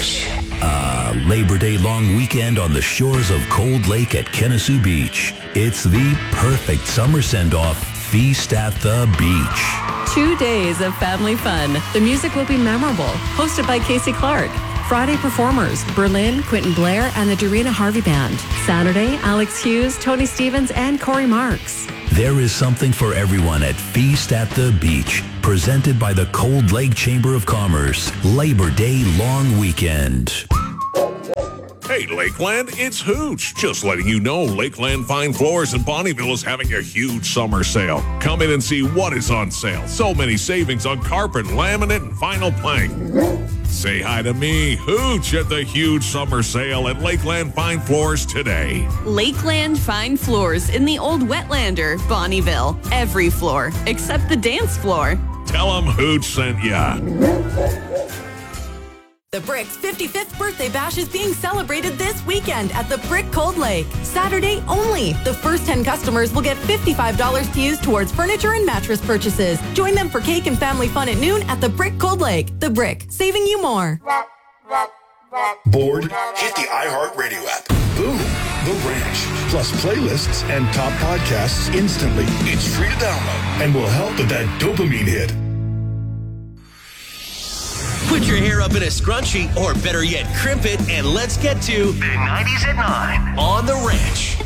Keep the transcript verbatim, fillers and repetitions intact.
Ranch. A Labor Day long weekend on the shores of Cold Lake at Kennesaw Beach. It's the perfect summer send-off feast at the beach. Two days of family fun. The music will be memorable. Hosted by Casey Clark. Friday performers, Berlin, Quentin Blair, and the Dorina Harvey Band. Saturday, Alex Hughes, Tony Stevens, and Corey Marks. There is something for everyone at Feast at the Beach. Presented by the Cold Lake Chamber of Commerce. Labor Day long weekend. Hey, Lakeland, it's Hooch. Just letting you know Lakeland Fine Floors in Bonnyville is having a huge summer sale. Come in and see what is on sale. So many savings on carpet, laminate, and vinyl plank. Say hi to me, Hooch, at the huge summer sale at Lakeland Fine Floors today. Lakeland Fine Floors in the Old Wetlander, Bonnyville. Every floor, except the dance floor. Tell them Hooch sent ya. The Brick's fifty-fifth birthday bash is being celebrated this weekend at the Brick Cold Lake. Saturday only. The first ten customers will get fifty-five dollars to use towards furniture and mattress purchases. Join them for cake and family fun at noon at the Brick Cold Lake. The Brick, saving you more. Bored? Hit the iHeartRadio app. Boom. The Ranch. Plus playlists and top podcasts instantly. It's free to download and will help with that dopamine hit. Put your hair up in a scrunchie, or better yet, crimp it, and let's get to the nineties at nine on the Ranch.